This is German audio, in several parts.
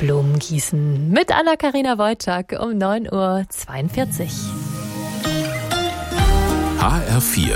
Blumen gießen mit Anna-Karina Wojcik um 9:42 Uhr. HR4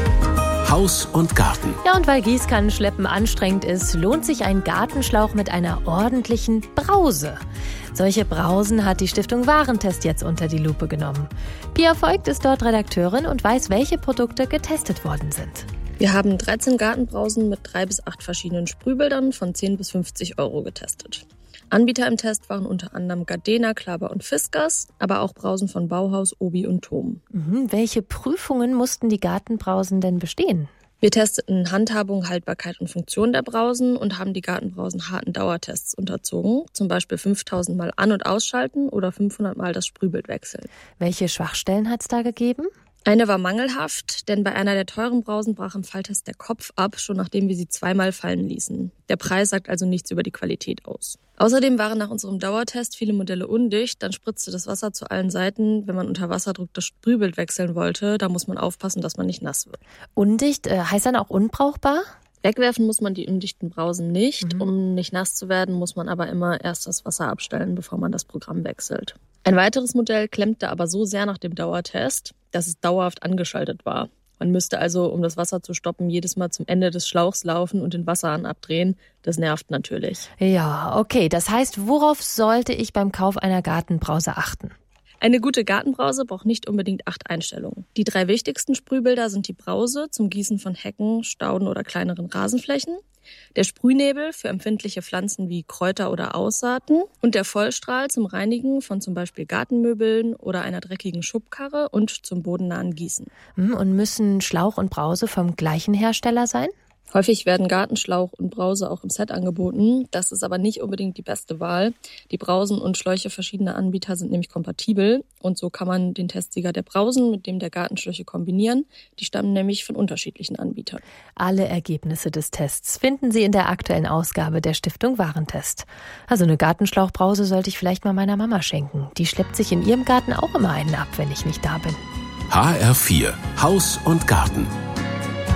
Haus und Garten. Ja, und weil Gießkannenschleppen anstrengend ist, lohnt sich ein Gartenschlauch mit einer ordentlichen Brause. Solche Brausen hat die Stiftung Warentest jetzt unter die Lupe genommen. Pia Voigt ist dort Redakteurin und weiß, welche Produkte getestet worden sind. Wir haben 13 Gartenbrausen mit 3 bis 8 verschiedenen Sprühbildern von 10 bis 50 Euro getestet. Anbieter im Test waren unter anderem Gardena, Klaber und Fiskars, aber auch Brausen von Bauhaus, Obi und Thom. Welche Prüfungen mussten die Gartenbrausen denn bestehen? Wir testeten Handhabung, Haltbarkeit und Funktion der Brausen und haben die Gartenbrausen harten Dauertests unterzogen, zum Beispiel 5000 Mal an- und ausschalten oder 500 Mal das Sprühbild wechseln. Welche Schwachstellen hat es da gegeben? Eine war mangelhaft, denn bei einer der teuren Brausen brach im Falltest der Kopf ab, schon nachdem wir sie 2-mal fallen ließen. Der Preis sagt also nichts über die Qualität aus. Außerdem waren nach unserem Dauertest viele Modelle undicht, dann spritzte das Wasser zu allen Seiten. Wenn man unter Wasserdruck das Sprühbild wechseln wollte, da muss man aufpassen, dass man nicht nass wird. Undicht heißt dann auch unbrauchbar? Wegwerfen muss man die undichten Brausen nicht. Um nicht nass zu werden, muss man aber immer erst das Wasser abstellen, bevor man das Programm wechselt. Ein weiteres Modell klemmte aber so sehr nach dem Dauertest, dass es dauerhaft angeschaltet war. Man müsste also, um das Wasser zu stoppen, jedes Mal zum Ende des Schlauchs laufen und den Wasserhahn abdrehen. Das nervt natürlich. Ja, okay. Das heißt, worauf sollte ich beim Kauf einer Gartenbrause achten? Eine gute Gartenbrause braucht nicht unbedingt 8 Einstellungen. Die 3 wichtigsten Sprühbilder sind die Brause zum Gießen von Hecken, Stauden oder kleineren Rasenflächen, der Sprühnebel für empfindliche Pflanzen wie Kräuter oder Aussaaten und der Vollstrahl zum Reinigen von zum Beispiel Gartenmöbeln oder einer dreckigen Schubkarre und zum bodennahen Gießen. Und müssen Schlauch und Brause vom gleichen Hersteller sein? Häufig werden Gartenschlauch und Brause auch im Set angeboten. Das ist aber nicht unbedingt die beste Wahl. Die Brausen und Schläuche verschiedener Anbieter sind nämlich kompatibel. Und so kann man den Testsieger der Brausen mit dem der Gartenschläuche kombinieren. Die stammen nämlich von unterschiedlichen Anbietern. Alle Ergebnisse des Tests finden Sie in der aktuellen Ausgabe der Stiftung Warentest. Also eine Gartenschlauchbrause sollte ich vielleicht mal meiner Mama schenken. Die schleppt sich in ihrem Garten auch immer einen ab, wenn ich nicht da bin. HR4 Haus und Garten.